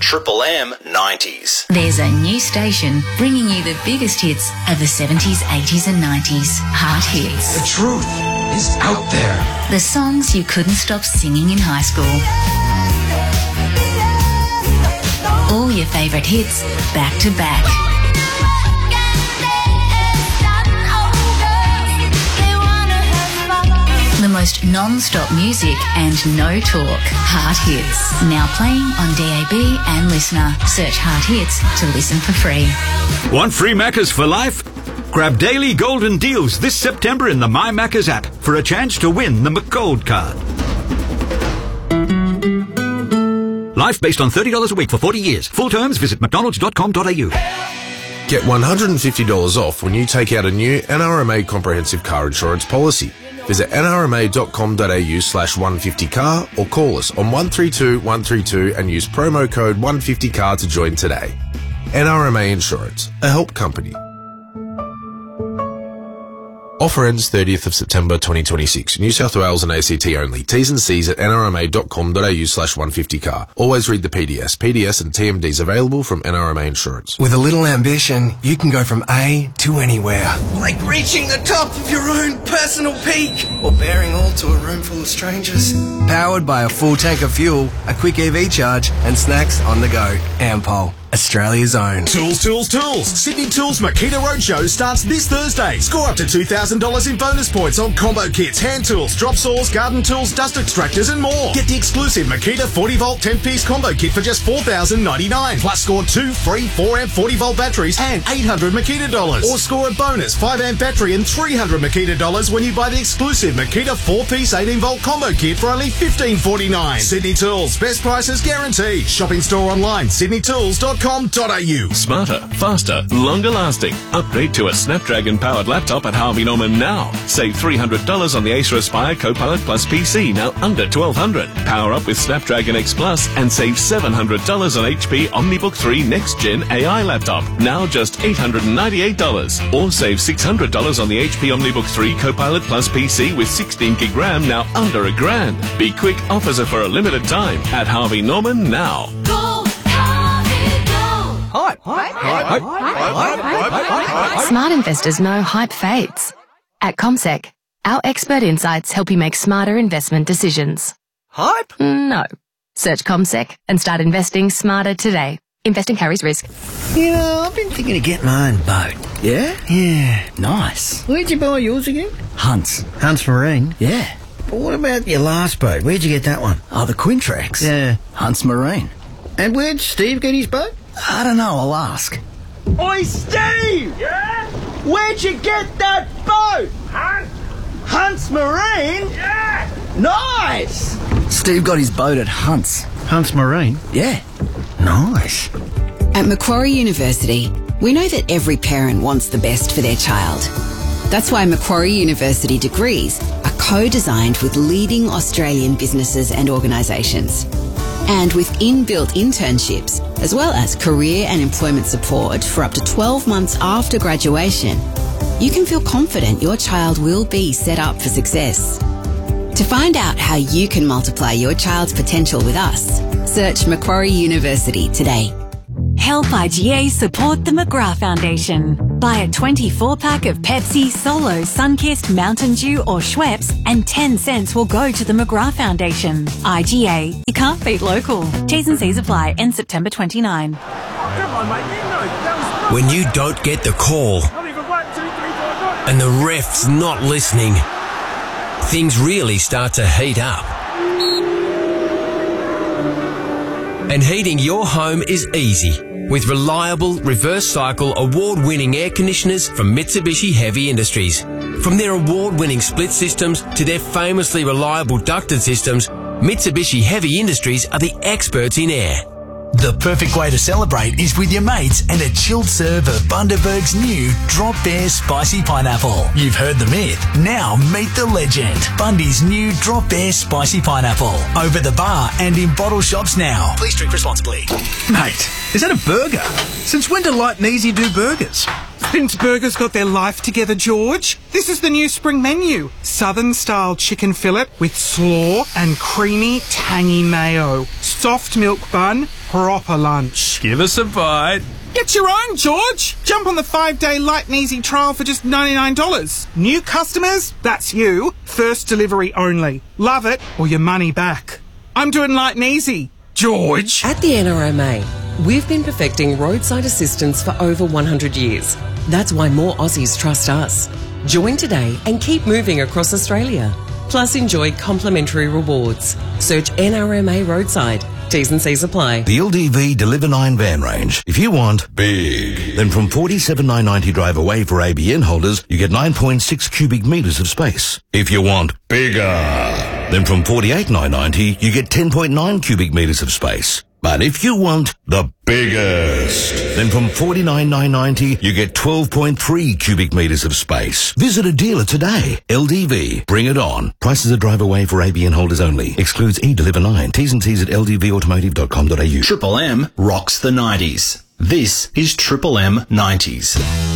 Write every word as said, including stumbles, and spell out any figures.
Triple M nineties. There's a new station bringing you the biggest hits of the seventies, eighties and nineties. Heart Hits. The truth is out there. The songs you couldn't stop singing in high school. All your favourite hits, back to back. The most non-stop music and no talk. Heart Hits. Now playing on D A B and Listener. Search Heart Hits to listen for free. Want free Maccas for life? Grab daily golden deals this September in the My Maccas app for a chance to win the McGold card. Life based on thirty dollars a week for forty years. Full terms, visit mcdonalds dot com dot a u. Get one hundred fifty dollars off when you take out a new N R M A comprehensive car insurance policy. Visit nrma.com.au slash 150car or call us on one three two one three two and use promo code one fifty car to join today. N R M A Insurance, a help company. Offer ends thirtieth of September twenty twenty-six. New South Wales and A C T only. T's and C's at nrma.com.au slash 150car. Always read the P D S. P D S and T M Ds available from N R M A Insurance. With a little ambition, you can go from A to anywhere. Like reaching the top of your own personal peak. Or bearing all to a room full of strangers. Powered by a full tank of fuel, a quick E V charge, and snacks on the go. Ampol. Australia's own. Tools, tools, tools. Sydney Tools Makita Roadshow starts this Thursday. Score up to two thousand dollars in bonus points on combo kits, hand tools, drop saws, garden tools, dust extractors and more. Get the exclusive Makita forty volt ten piece combo kit for just four thousand ninety-nine dollars. Plus score two free four amp forty volt batteries and eight hundred Makita dollars. Or score a bonus five amp battery and three hundred Makita dollars when you buy the exclusive Makita four piece eighteen volt combo kit for only fifteen forty-nine. Sydney Tools. Best prices guaranteed. Shopping store online, sydney tools dot com dot a u. Smarter, faster, longer lasting. Upgrade to a Snapdragon powered laptop at Harvey Norman now. Save three hundred dollars on the Acer Aspire Copilot Plus P C, now under twelve hundred dollars. Power up with Snapdragon X Plus and save seven hundred dollars on H P OmniBook three Next Gen A I laptop, now just eight hundred ninety-eight dollars. Or save six hundred dollars on the H P OmniBook three Copilot Plus P C with sixteen gig RAM, now under a grand. Be quick, offers are for a limited time at Harvey Norman now. Hype. Hype. Hype. Hype. Hype. Smart investors know hype fades. At CommSec, our expert insights help you make smarter investment decisions. Hype? No. Search CommSec and start investing smarter today. Investing carries risk. You know, I've been thinking of getting my own boat. Yeah? Yeah. Nice. Where'd you buy yours again? Hunts. Hunts Marine? Yeah. But what about your last boat? Where'd you get that one? Oh, the Quintrax. Yeah. Hunts Marine. And where'd Steve get his boat? I don't know, I'll ask. Oi, Steve! Yeah? Where'd you get that boat? Hunt? Hunts Marine? Yeah! Nice! Steve got his boat at Hunts. Hunts Marine? Yeah. Nice. At Macquarie University, we know that every parent wants the best for their child. That's why Macquarie University degrees are co-designed with leading Australian businesses and organisations. And with inbuilt internships, as well as career and employment support for up to twelve months after graduation, you can feel confident your child will be set up for success. To find out how you can multiply your child's potential with us, search Macquarie University today. Help I G A support the McGrath Foundation. Buy a twenty-four pack of Pepsi, Solo, Sunkist, Mountain Dew or Schweppes and ten cents will go to the McGrath Foundation. I G A, you can't beat local. T's and C's apply. End September twenty-ninth. Oh, come on, mate. You know, that was... When you don't get the call and the ref's not listening, things really start to heat up. And heating your home is easy with reliable, reverse cycle, award-winning air conditioners from Mitsubishi Heavy Industries. From their award-winning split systems to their famously reliable ducted systems, Mitsubishi Heavy Industries are the experts in air. The perfect way to celebrate is with your mates and a chilled serve of Bundaberg's new Drop Bear Spicy Pineapple. You've heard the myth. Now meet the legend. Bundy's new Drop Bear Spicy Pineapple. Over the bar and in bottle shops now. Please drink responsibly. Mate, is that a burger? Since when do Light and Easy do burgers? Since Burgers got their life together, George, this is the new spring menu. Southern-style chicken fillet with slaw and creamy, tangy mayo. Soft milk bun, proper lunch. Give us a bite. Get your own, George. Jump on the five-day light and easy trial for just ninety-nine dollars. New customers? That's you. First delivery only. Love it or your money back. I'm doing light and easy. George. At the N R M A, we've been perfecting roadside assistance for over one hundred years. That's why more Aussies trust us. Join today and keep moving across Australia. Plus enjoy complimentary rewards. Search N R M A Roadside. T's and C's apply. The L D V Deliver nine van range. If you want big, then from forty-seven thousand nine hundred ninety drive away for A B N holders, you get nine point six cubic metres of space. If you want bigger, then from forty-eight thousand nine hundred ninety, you get ten point nine cubic metres of space. But if you want the biggest, then from forty-nine thousand nine hundred ninety, you get twelve point three cubic metres of space. Visit a dealer today. L D V. Bring it on. Prices are drive away for A B N holders only. Excludes E-Deliver nine. T's and C's at l d v automotive dot com dot a u. Triple M rocks the nineties. This is Triple M nineties.